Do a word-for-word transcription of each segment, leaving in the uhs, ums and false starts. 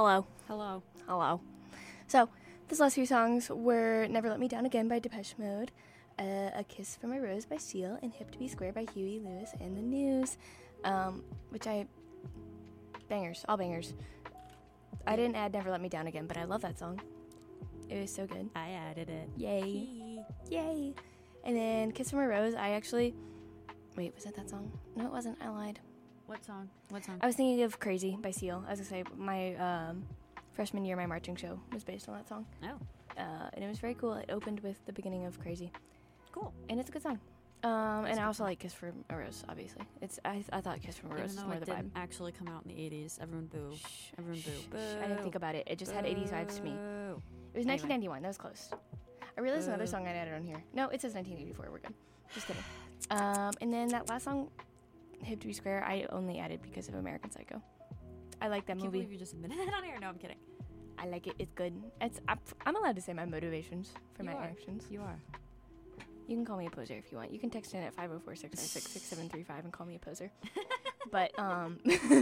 Hello. Hello. Hello. So, those last few songs were Never Let Me Down Again by Depeche Mode, uh, A Kiss from a Rose by Seal, and Hip to Be Square by Huey Lewis and the News, um, which I... Bangers. All bangers. I didn't add Never Let Me Down Again, but I love that song. It was so good. I added it. Yay. Yay. And then Kiss from a Rose, I actually... Wait, was that that song? No, it wasn't. I lied. What song? What song? I was thinking of Crazy by Seal. I was going to say, my um, freshman year, my marching show was based on that song. Oh. Uh, and it was very cool. It opened with the beginning of Crazy. Cool. And it's a good song. Um, and I also like Kiss from a Rose, obviously. It's I, I thought Kiss from a Rose Even was though more it the didn't vibe. actually come out in the eighties. Everyone boo. Shh, Everyone shh, boo. shh. Boo. I didn't think about it. It just had eighties vibes to me. Boo. It was nineteen ninety-one. That was close. I realized another Boo. song I added on here. No, it says nineteen eighty-four. We're good. Just kidding. Um, and then that last song, Hip to Be Square, I only added because of American Psycho. I like that I can't movie. believe you just admitted that on here. No, I'm kidding. I like it. It's good. It's I'm, I'm allowed to say my motivations for You my are. actions. You are. You can call me a poser if you want. You can text in at five oh four, six nine six, six seven three five and call me a poser. But um,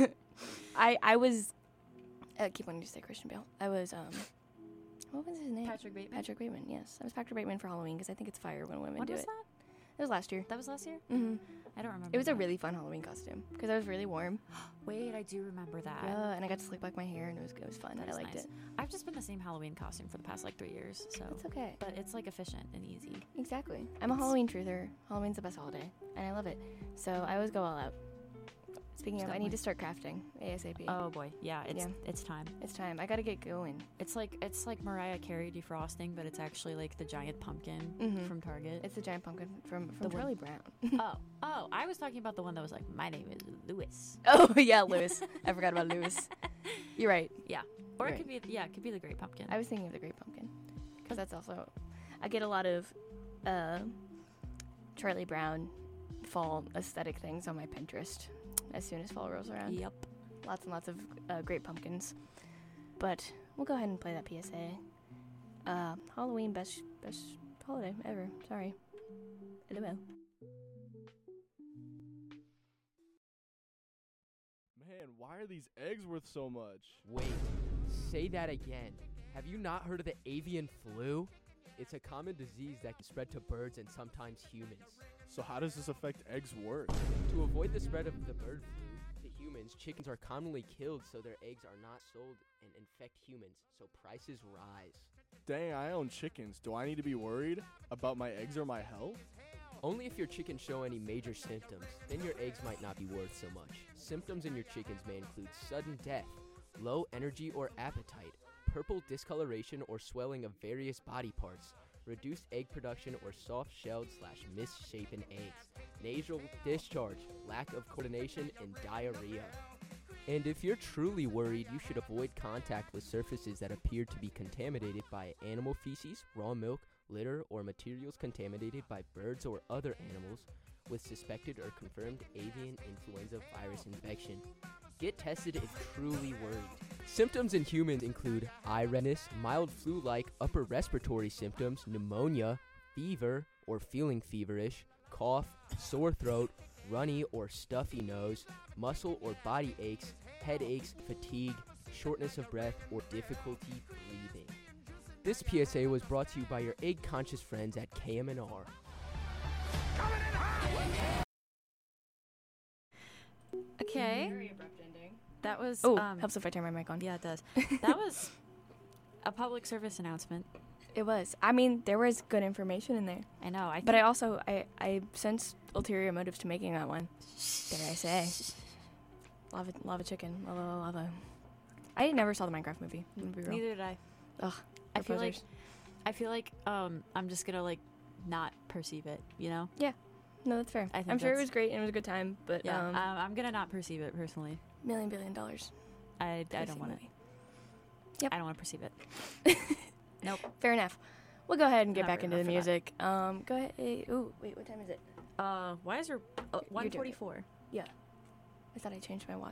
I I was I keep wanting to say Christian Bale. I was um, what was his name? Patrick Bateman. Patrick Bateman. Yes, I was Patrick Bateman for Halloween because I think it's fire when women When do was it. that? It was last year. That was last year? hmm I don't remember. It was a that. really fun Halloween costume because I was really warm. Wait, I do remember that. Yeah, and I got to slick back my hair and it was it was fun. That I is liked nice. it. I've just been the same Halloween costume for the past like three years, so. It's okay. But it's like efficient and easy. Exactly. I'm a It's- Halloween truther. Halloween's the best holiday, and I love it. So I always go all out. Speaking Just of, I got need my- to start crafting ASAP. Oh boy, yeah, it's Yeah. it's time. It's time. I gotta get going. It's like it's like Mariah Carey defrosting, but it's actually like the giant pumpkin Mhm. from Target. It's the giant pumpkin from, from The one- Charlie Brown. oh, oh, I was talking about the one that was like, my name is Lewis. Oh, yeah, Lewis. I forgot about Lewis. You're right. Yeah, or Right. it could be yeah, it could be the Great Pumpkin. I was thinking of the Great Pumpkin. Because that's also... I get a lot of uh, Charlie Brown fall aesthetic things on my Pinterest as soon as fall rolls around. Yep. Lots and lots of uh, great pumpkins. But we'll go ahead and play that P S A. Uh, Halloween, best best holiday ever. Sorry. L O L. Man, why are these eggs worth so much? Wait, say that again. Have you not heard of the avian flu? It's a common disease that can spread to birds and sometimes humans. So how does this affect eggs' worth? To avoid the spread of the bird flu to humans, chickens are commonly killed so their eggs are not sold and infect humans, so prices rise. Dang, I own chickens. Do I need to be worried about my eggs or my health? Only if your chickens show any major symptoms, then your eggs might not be worth so much. Symptoms in your chickens may include sudden death, low energy or appetite, purple discoloration or swelling of various body parts, reduced egg production or soft-shelled slash misshapen eggs, nasal discharge, lack of coordination, and diarrhea. And if you're truly worried, you should avoid contact with surfaces that appear to be contaminated by animal feces, raw milk, litter, or materials contaminated by birds or other animals with suspected or confirmed avian influenza virus infection. Get tested if truly worried. Symptoms in humans include eye redness, mild flu-like upper respiratory symptoms, pneumonia, fever or feeling feverish, cough, sore throat, runny or stuffy nose, muscle or body aches, headaches, fatigue, shortness of breath, or difficulty breathing. This P S A was brought to you by your egg-conscious friends at K M N R. Okay, Very abrupt ending. that was Oh, um, helps if I turn my mic on. yeah, it does. That was a public service announcement. It was. I mean, there was good information in there. I know. I But I also, I, I sense ulterior motives to making that one. Dare I say. Lava, lava chicken. Lava, lava, lava. I never saw the Minecraft movie. I'm gonna be real. neither did I. Ugh. I feel like Proposers. I feel like um I'm just gonna like not perceive it. You know. No, that's fair. I think I'm sure it that's- was great and it was a good time, but Yeah. um, um, I'm gonna not perceive it personally. million billion dollars. I I Pricey don't want it. movie. Yep. I don't want to perceive it. Nope. Fair enough. We'll go ahead and get Not back fair into the enough for that. music. Um, go ahead. eh, Ooh, wait, what time is it? Uh, why is there uh, You're doing it. one forty-four? I thought I changed my watch.